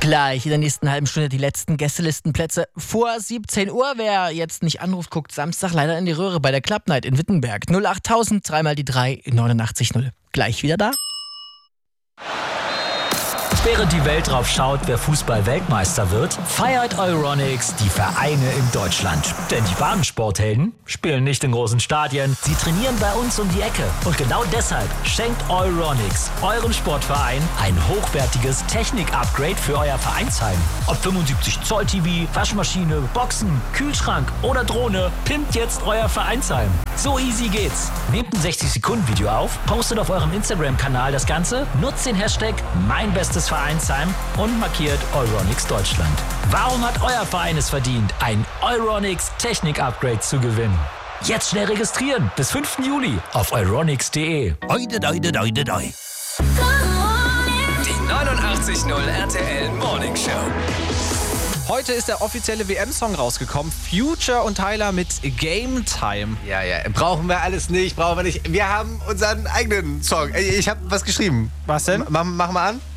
Gleich in der nächsten halben Stunde die letzten Gästelistenplätze vor 17 Uhr. Wer jetzt nicht anruft, guckt Samstag leider in die Röhre bei der Club Night in Wittenberg. 08000, 3 mal die 3, 89,0. Gleich wieder da. Während die Welt drauf schaut, wer Fußball-Weltmeister wird, feiert Euronics die Vereine in Deutschland. Denn die wahren Sporthelden spielen nicht in großen Stadien, sie trainieren bei uns um die Ecke. Und genau deshalb schenkt Euronics eurem Sportverein ein hochwertiges Technik-Upgrade für euer Vereinsheim. Ob 75 Zoll TV, Waschmaschine, Boxen, Kühlschrank oder Drohne, pimmt jetzt euer Vereinsheim. So easy geht's. Nehmt ein 60-Sekunden-Video auf, postet auf eurem Instagram-Kanal das Ganze, nutzt den Hashtag #MeinBestesVereinsheim und markiert Euronics Deutschland. Warum hat euer Verein es verdient, ein Euronics Technik-Upgrade zu gewinnen? Jetzt schnell registrieren. Bis 5. Juli auf euronics.de. Die 89.0 RTL Morning Show. Heute ist der offizielle WM-Song rausgekommen. Future und Tyler mit Game Time. Ja, brauchen wir alles nicht, brauchen wir nicht. Wir haben unseren eigenen Song. Ich habe was geschrieben. Was denn? Mach mal an.